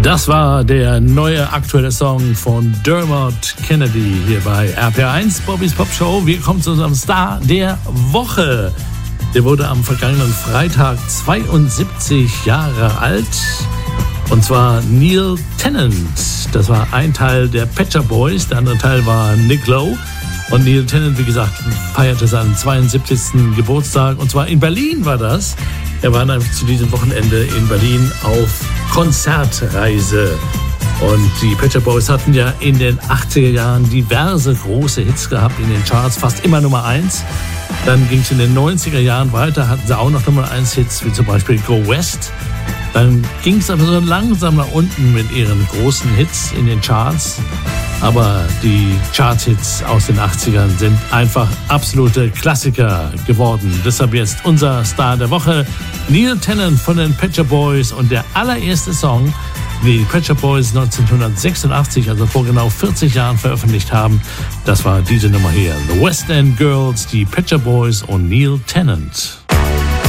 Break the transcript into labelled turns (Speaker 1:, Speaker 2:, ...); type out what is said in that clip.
Speaker 1: Das war der neue aktuelle Song von Dermot Kennedy hier bei RPR1, Bobbys Pop Show. Wir kommen zu unserem Star der Woche. Der wurde am vergangenen Freitag 72 Jahre alt. Und zwar Neil Tennant. Das war ein Teil der Pet Shop Boys, der andere Teil war Nick Lowe. Und Neil Tennant, wie gesagt, feierte seinen 72. Geburtstag. Und zwar in Berlin war das. Er war dann zu diesem Wochenende in Berlin auf Konzertreise. Und die Pet Shop Boys hatten ja in den 80er Jahren diverse große Hits gehabt in den Charts, fast immer Nummer 1. Dann ging es in den 90er Jahren weiter, hatten sie auch noch Nummer 1 Hits, wie zum Beispiel Go West. Dann ging es aber so langsam nach unten mit ihren großen Hits in den Charts. Aber die Charts-Hits aus den 80ern sind einfach absolute Klassiker geworden. Deshalb jetzt unser Star der Woche, Neil Tennant von den Pet Shop Boys. Und der allererste Song, den die Pet Shop Boys 1986, also vor genau 40 Jahren veröffentlicht haben, das war diese Nummer hier. The West End Girls, die Pet Shop Boys und Neil Tennant.